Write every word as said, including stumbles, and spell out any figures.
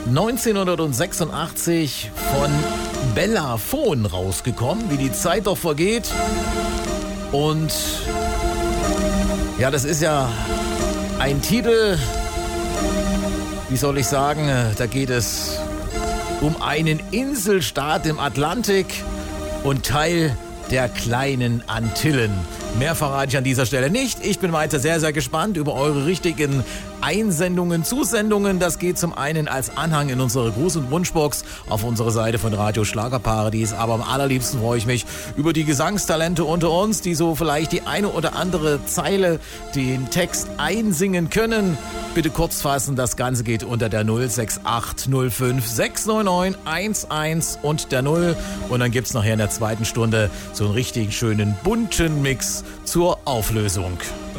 neunzehnhundertsechsundachtzig von Bellafon rausgekommen, wie die Zeit doch vergeht. Und ja, das ist ja ein Titel, wie soll ich sagen, da geht es um einen Inselstaat im Atlantik und Teil der kleinen Antillen. Mehr verrate ich an dieser Stelle nicht. Ich bin weiter sehr, sehr gespannt über eure richtigen Einsendungen, Zusendungen. Das geht zum einen als Anhang in unsere Gruß- und Wunschbox auf unserer Seite von Radio Schlagerparadies. Aber am allerliebsten freue ich mich über die Gesangstalente unter uns, die so vielleicht die eine oder andere Zeile, den Text einsingen können. Bitte kurz fassen, das Ganze geht unter der null sechs acht null fünf sechs neun neun eins eins und der null. Und dann gibt's nachher in der zweiten Stunde so einen richtig schönen bunten Mix zur Auflösung.